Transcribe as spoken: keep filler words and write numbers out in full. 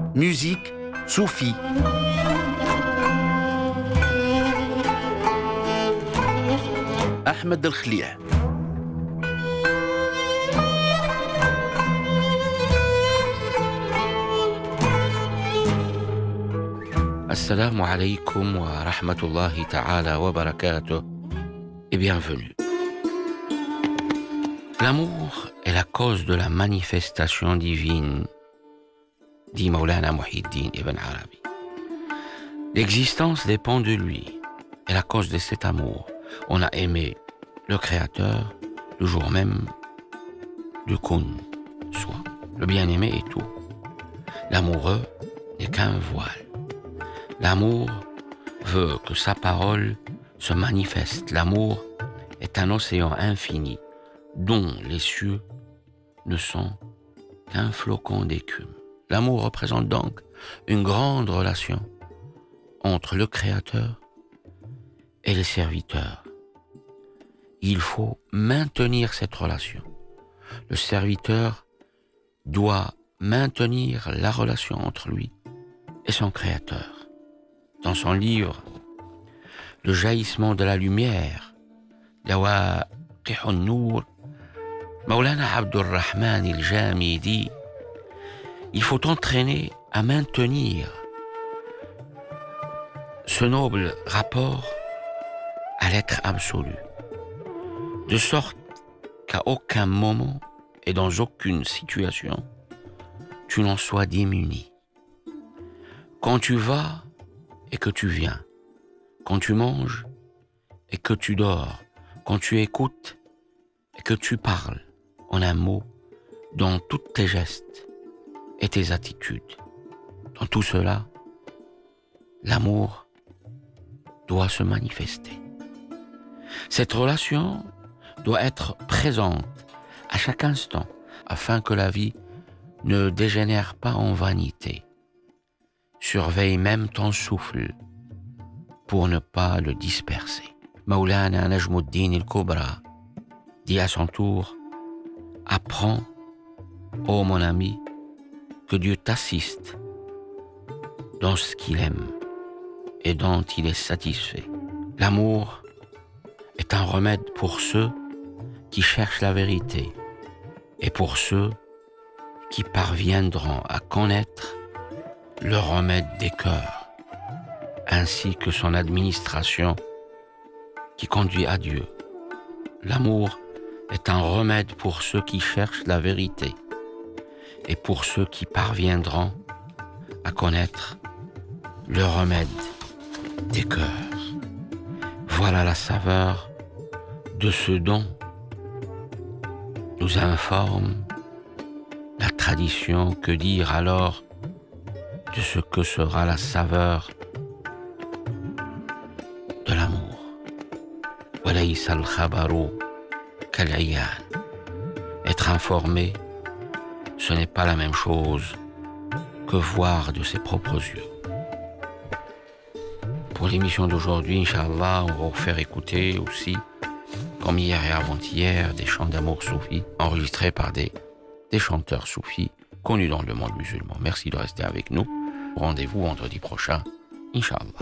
musique, soufi. Ahmed El-Khlieah. Assalamu alaikum wa rahmatullahi ta'ala wa barakatuh et bienvenue. L'amour est la cause de la manifestation divine, dit Maulana Muhyiddin Ibn Arabi. L'existence dépend de lui, et la cause de cet amour. On a aimé le Créateur le jour même du Kun, soit le bien-aimé et tout. L'amoureux n'est qu'un voile. L'amour veut que sa parole se manifeste. L'amour est un océan infini dont les cieux ne sont qu'un flocon d'écume. L'amour représente donc une grande relation entre le Créateur et le serviteur. Il faut maintenir cette relation. Le serviteur doit maintenir la relation entre lui et son Créateur. Dans son livre « Le jaillissement de la lumière », Lawaqih an-Nour, Maulana Abdurrahman el-Jami dit « Il faut entraîner à maintenir ce noble rapport à l'être absolu, de sorte qu'à aucun moment et dans aucune situation, tu n'en sois démuni. Quand tu vas et que tu viens, quand tu manges et que tu dors, quand tu écoutes et que tu parles, en un mot, dans tous tes gestes et tes attitudes. Dans tout cela, l'amour doit se manifester. Cette relation doit être présente à chaque instant afin que la vie ne dégénère pas en vanité. Surveille même ton souffle pour ne pas le disperser. Maulana Najmuddin el-Kubra dit à son tour « Apprends, ô mon ami, que Dieu t'assiste dans ce qu'il aime et dont il est satisfait. L'amour est un remède pour ceux qui cherchent la vérité et pour ceux qui parviendront à connaître le remède des cœurs, ainsi que son administration qui conduit à Dieu. L'amour est un remède pour ceux qui cherchent la vérité et pour ceux qui parviendront à connaître le remède des cœurs. Voilà la saveur de ce dont nous informe la tradition. Que dire alors de ce que sera la saveur de l'amour. Walaysa al-khabaru kal-ayan. Être informé, ce n'est pas la même chose que voir de ses propres yeux. Pour l'émission d'aujourd'hui, Inch'Allah, on va vous faire écouter aussi, comme hier et avant-hier, des chants d'amour soufis enregistrés par des, des chanteurs soufis connus dans le monde musulman. Merci de rester avec nous. Rendez-vous vendredi prochain, Inch'Allah.